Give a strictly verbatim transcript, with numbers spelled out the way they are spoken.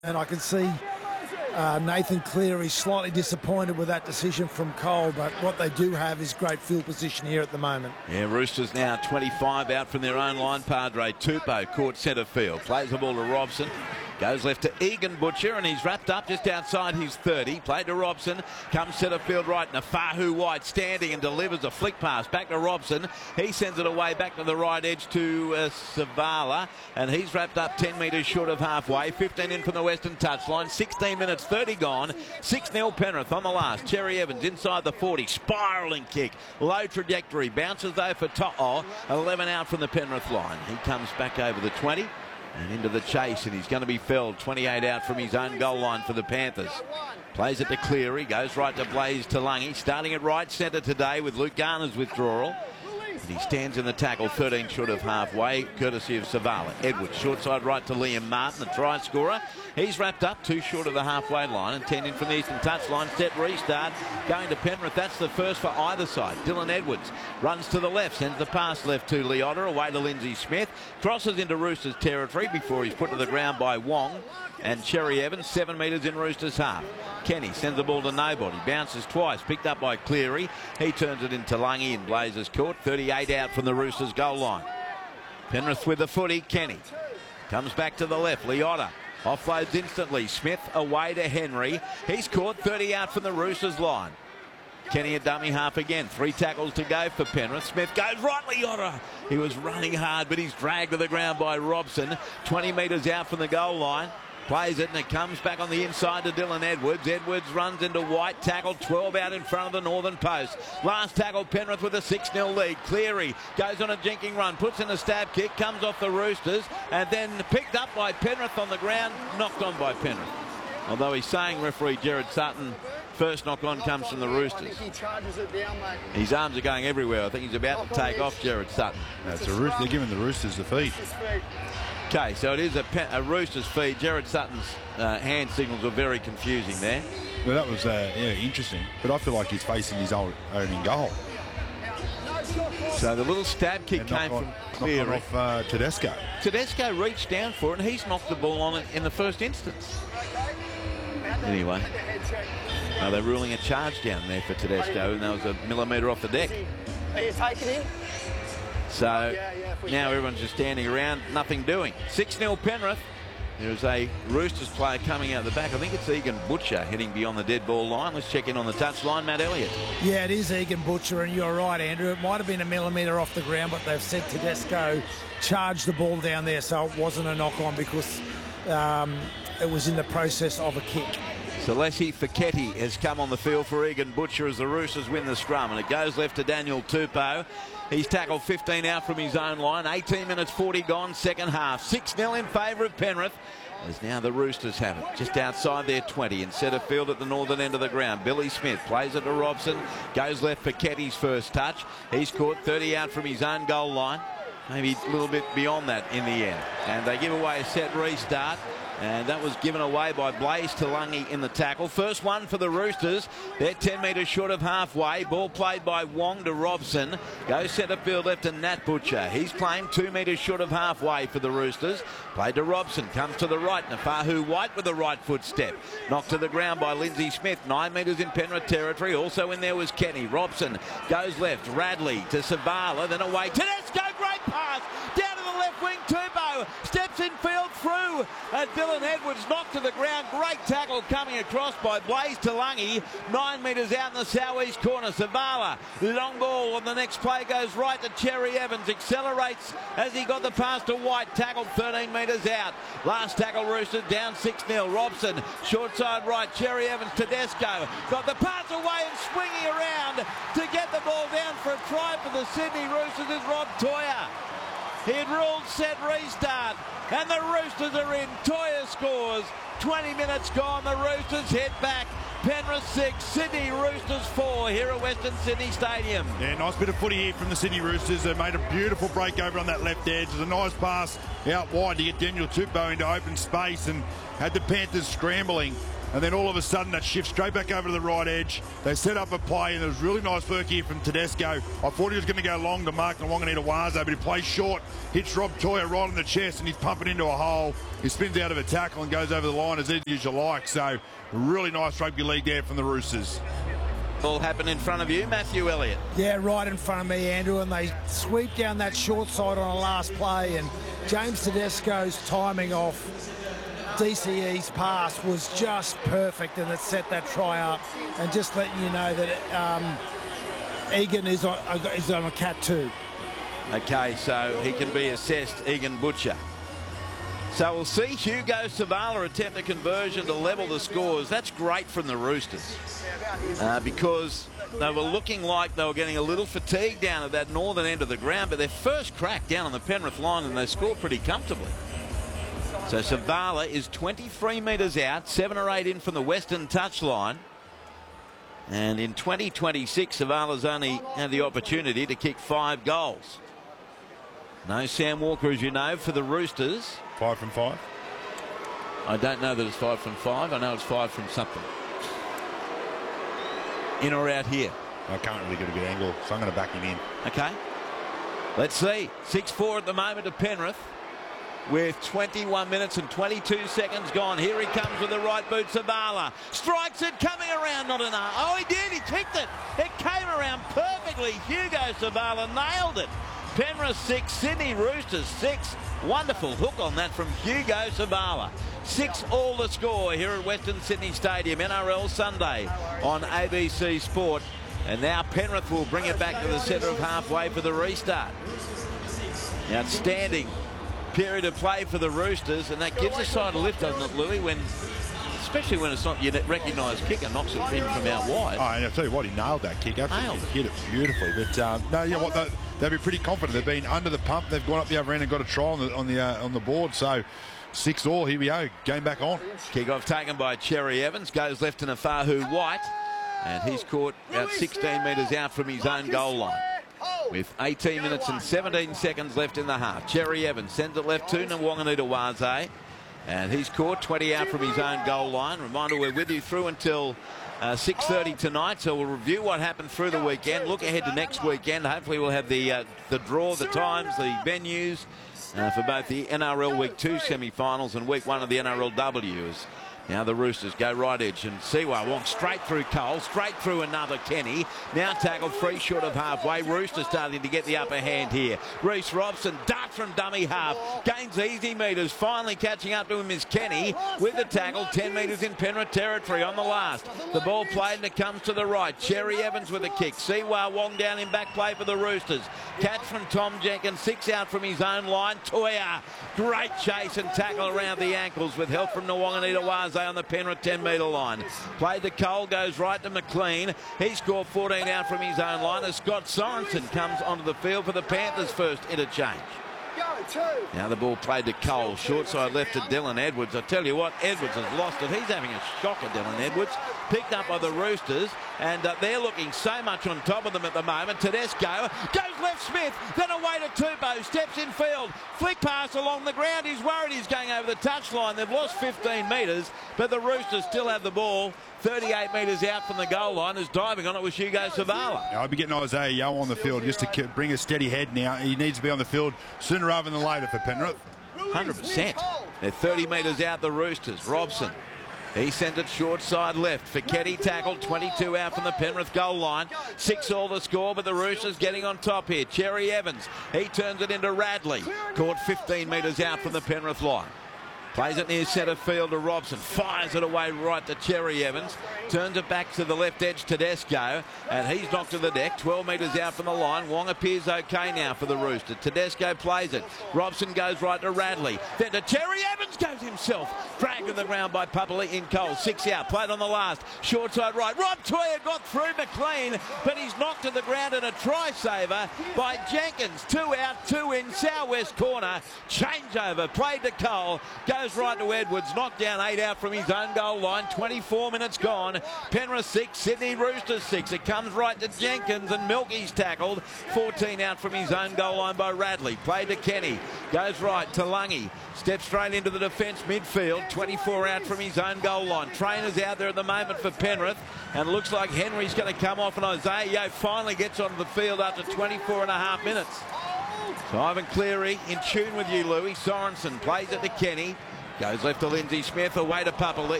And I can see uh, Nathan Cleary slightly disappointed with that decision from Cole, but what they do have is great field position here at the moment. Yeah, Roosters now twenty-five out from their own line. Padre Tupou caught centre field. Plays the ball to Robson. Goes left to Egan Butcher, and he's wrapped up just outside his thirty. Played to Robson. Comes centre field right. Nafahu White standing and delivers a flick pass back to Robson. He sends it away back to the right edge to uh, Savala, and he's wrapped up ten metres short of halfway. fifteen in from the western touchline. sixteen minutes thirty gone. six nil Penrith on the last. Cherry Evans inside the forty. Spiralling kick. Low trajectory. Bounces though for To'o. eleven out from the Penrith line. He comes back over the twenty. And into the chase, and he's going to be felled. twenty-eight out from his own goal line for the Panthers. Plays it to Cleary, goes right to Blaze Talangi, starting at right centre today with Luke Garner's withdrawal. And he stands in the tackle, thirteen short of halfway, courtesy of Savala. Edwards, short side right to Liam Martin, the try scorer. He's wrapped up, two short of the halfway line, and ten in from the eastern touchline. Set restart, going to Penrith. That's the first for either side. Dylan Edwards runs to the left, sends the pass left to Leota, away to Lindsay Smith. Crosses into Roosters territory before he's put to the ground by Wong. And Cherry Evans, seven metres in Roosters half. Kenny sends the ball to nobody. Bounces twice, picked up by Cleary. He turns it into Lungy and Blazers court. thirty-eight out from the Roosters goal line. Penrith with the footy. Kenny comes back to the left. Leota offloads instantly. Smith away to Henry. He's caught. thirty out from the Roosters line. Kenny a dummy half again. Three tackles to go for Penrith. Smith goes right. Leota. He was running hard, but he's dragged to the ground by Robson. twenty metres out from the goal line. Plays it, and it comes back on the inside to Dylan Edwards. Edwards runs into White, tackle twelve out in front of the northern post. Last tackle, Penrith with a six nil lead. Cleary goes on a jinking run, puts in a stab kick, comes off the Roosters, and then picked up by Penrith on the ground, knocked on by Penrith. Although he's saying referee Jared Sutton, first knock on comes from the Roosters. His arms are going everywhere. I think he's about to take off Jared Sutton. That's a Rooster. They're giving the Roosters the feed. Okay, so it is a, a Roosters feed. Jared Sutton's uh, hand signals were very confusing there. Well, that was uh, yeah, interesting, but I feel like he's facing his own, own in goal. So the little stab kick came on, from Cleary. off uh, Tedesco. Tedesco reached down for it, and he's knocked the ball on it in the first instance. Anyway, uh, they're ruling a charge down there for Tedesco, and that was a millimetre off the deck. Are you taking it? So now everyone's just standing around, nothing doing. six nil Penrith. There's a Roosters player coming out the back. I think it's Egan Butcher heading beyond the dead ball line. Let's check in on the touch line. Matt Elliott. Yeah, it is Egan Butcher, and you're right, Andrew. It might have been a millimetre off the ground, but they've said Tedesco charged the ball down there, so it wasn't a knock-on because um, it was in the process of a kick. Celeste Fekete has come on the field for Egan Butcher as the Roosters win the scrum, and it goes left to Daniel Tupou. He's tackled fifteen out from his own line. eighteen minutes forty gone, second half. six nil in favour of Penrith, as now the Roosters have it just outside their twenty in centre field at the northern end of the ground. Billy Smith plays it to Robson, goes left for Kete's first touch. He's caught thirty out from his own goal line, maybe a little bit beyond that in the end. And they give away a set restart. And that was given away by Blaze Talangi in the tackle. First one for the Roosters. They're ten metres short of halfway. Ball played by Wong to Robson. Goes centre field left to Nat Butcher. He's playing two metres short of halfway for the Roosters. Played to Robson. Comes to the right. Nafahu White with the right foot step. Knocked to the ground by Lindsay Smith. Nine metres in Penrith territory. Also in there was Kenny. Robson goes left. Radley to Savala. Then away. Tedesco. Great pass. Down to the left wing. Tupou steps in field through. And Dylan Edwards knocked to the ground. Great tackle coming across by Blaze Talangi. Nine metres out in the southeast corner. Savala, long ball on the next play, goes right to Cherry Evans. Accelerates as he got the pass to White. Tackled thirteen metres out. Last tackle Roosters down six nil. Robson, short side right. Cherry Evans, Tedesco. Got the pass away and swinging around to get the ball down for a try for the Sydney Roosters is Rob Toia. He had ruled set restart, and the Roosters are in. Toia scores. twenty minutes gone. The Roosters head back. Penrith six, Sydney Roosters four here at Western Sydney Stadium. Yeah, nice bit of footy here from the Sydney Roosters. They made a beautiful break over on that left edge. It was a nice pass out wide to get Daniel Tupou into open space and had the Panthers scrambling. And then all of a sudden that shift straight back over to the right edge. They set up a play, and there was really nice work here from Tedesco. I thought he was going to go long to Mark Nawaqanitawaso, but he plays short, hits Rob Toia right on the chest, and he's pumping into a hole. He spins out of a tackle and goes over the line. line as easy as you like. So really nice rugby league there from the Roosters. All happened in front of you, Matthew Elliott. Yeah, right in front of me, Andrew, and they sweep down that short side on a last play, and James Tedesco's timing off D C E's pass was just perfect, and it set that try up. And just letting you know that um, Egan is on, is on a cat too. Okay, so he can be assessed, Egan Butcher. So we'll see Hugo Savala attempt a conversion to level the scores. That's great from the Roosters uh, because they were looking like they were getting a little fatigued down at that northern end of the ground, but their first crack down on the Penrith line and they scored pretty comfortably. So Savala is twenty-three metres out, seven or eight in from the western touchline. And in twenty twenty-six, Savala's only had the opportunity to kick five goals. No Sam Walker, as you know, for the Roosters. Five from five? I don't know that it's five from five. I know it's five from something. In or out here? I can't really get a good angle, so I'm going to back him in. Okay. Let's see. six four at the moment to Penrith with twenty-one minutes and twenty-two seconds gone. Here he comes with the right boot. Savala strikes it, coming around, not enough. Oh, he did. He kicked it. It came around perfectly. Hugo Savala nailed it. Penrith six, Sydney Roosters six. Wonderful hook on that from Hugo Savala. Six all the score here at Western Sydney Stadium, N R L Sunday on A B C Sport. And now Penrith will bring it back to the centre of halfway for the restart. Outstanding period of play for the Roosters, and that gives the side a lift, doesn't it, Louis, when, especially when it's not your recognised kicker, knocks it in from out wide. Oh, and I'll tell you what, he nailed that kick. Absolutely hit it beautifully. But um, no, you know what, they, they'll be pretty confident. They've been under the pump. They've gone up the other end and got a try on the on the uh, on the board. So six all. Here we go. Game back on. Kick-off taken by Cherry Evans. Goes left to Nafahu White, and he's caught about sixteen metres out from his own goal line. With eighteen minutes and seventeen seconds left in the half. Cherry Evans sends it left to Nwanganita-Waze. And he's caught twenty out from his own goal line. Reminder, we're with you through until uh, six thirty tonight. So we'll review what happened through the weekend. Look ahead to next weekend. Hopefully we'll have the, uh, the draw, the times, the venues uh, for both the N R L Week two semi-finals and Week one of the N R L Ws. Now the Roosters go right edge, and Siwa walks straight through Cole, straight through another Kenny. Now tackled free short of halfway. Roosters starting to get the upper hand here. Reece Robson darts from dummy half, gains easy metres, finally catching up to him is Kenny with the tackle, ten metres in Penrith territory on the last. The ball played and it comes to the right. Cherry Evans with a kick. Siwa Wong down in back play for the Roosters. Catch from Tom Jenkins, six out from his own line. Toya, great chase and tackle around the ankles with help from Nwanganita-Waze on the Penrith ten metre line. Played to Cole, goes right to McLean. He scored fourteen out from his own line as Scott Sorensen comes onto the field for the Panthers' first interchange. Now the ball played to Cole. Short side left to Dylan Edwards. I tell you what, Edwards has lost it. He's having a shocker, Dylan Edwards. Picked up by the Roosters, and uh, they're looking so much on top of them at the moment. Tedesco goes left Smith, then away to Tupou, steps in field, flick pass along the ground. He's worried he's going over the touchline. They've lost fifteen metres, but the Roosters still have the ball. thirty-eight metres out from the goal line, is diving on it with Hugo Savala. I'll be getting Isaiah Yeo on the field just to bring a steady head now. He needs to be on the field sooner rather than later for Penrith. one hundred percent. They're thirty metres out, the Roosters. Robson. He sent it short side left. Fiketti tackled, twenty-two out from the Penrith goal line. Six all the score, but the Roosters getting on top here. Cherry Evans, he turns it into Radley. Caught fifteen metres out from the Penrith line. Plays it near centre field to Robson. Fires it away right to Cherry Evans. Turns it back to the left edge Tedesco. And he's knocked to the deck. twelve metres out from the line. Wong appears okay now for the Roosters. Tedesco plays it. Robson goes right to Radley. Then to Cherry Evans goes himself. Dragged to the ground by Papali in Cole. Six out. Played on the last. Short side right. Rob Toya got through McLean. But he's knocked to the ground in a try saver by Jenkins. Two out. Two in. Southwest corner. Changeover. Played to Cole. Goes Goes right to Edwards, knocked down eight out from his own goal line. twenty-four minutes gone. Penrith six, Sydney Roosters six. It comes right to Jenkins and Milky's tackled. fourteen out from his own goal line by Radley. Played to Kenny. Goes right to Lungy. Steps straight into the defence midfield. twenty-four out from his own goal line. Trainer's out there at the moment for Penrith. And it looks like Henry's going to come off, and Isaiah Yeo finally gets onto the field after twenty-four and a half minutes. So Ivan Cleary in tune with you, Louis. Sorensen plays it to Kenny. Goes left to Lindsay Smith, away to Papali'i.